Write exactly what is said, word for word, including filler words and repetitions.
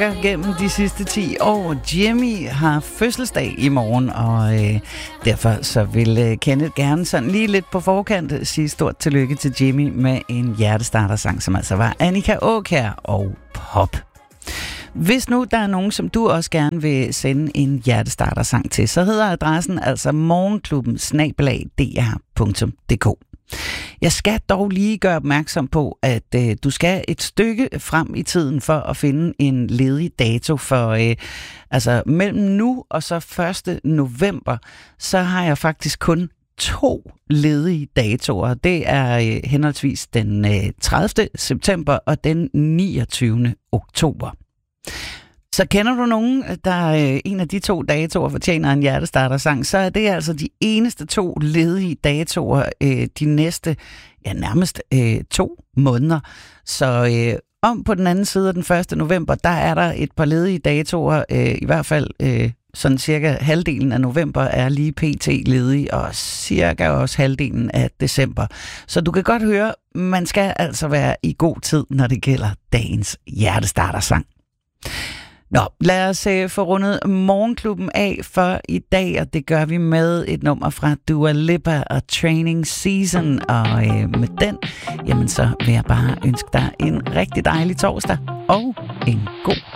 gennem de sidste ti år. Jimmy har fødselsdag i morgen, og øh, derfor så vil øh, Kenneth gerne sådan lige lidt på forkant sige stort tillykke til Jimmy med en hjertestartersang, som altså var Annika Aakjær og Pop. Hvis nu der er nogen, som du også gerne vil sende en hjertestartersang til, så hedder adressen altså morgenklubben snabel-a d r punktum d k. Jeg skal dog lige gøre opmærksom på, at øh, du skal et stykke frem i tiden for at finde en ledig dato, for øh, altså mellem nu og så første november, så har jeg faktisk kun to ledige datoer. Det er øh, henholdsvis den øh, tredivte september og den niogtyvende oktober. Så kender du nogen, der øh, en af de to datoer fortjener en hjertestartersang, så er det altså de eneste to ledige datoer øh, de næste, ja nærmest øh, to måneder. Så øh, om på den anden side af den første november, der er der et par ledige datoer, øh, i hvert fald øh, sådan cirka halvdelen af november er lige pt. Ledig, og cirka også halvdelen af december. Så du kan godt høre, man skal altså være i god tid, når det gælder dagens hjertestartersang. Nå, lad os øh, få rundet morgenklubben af for i dag, og det gør vi med et nummer fra Dua Lipa og Training Season, og øh, med den, jamen så vil jeg bare ønske dig en rigtig dejlig torsdag og en god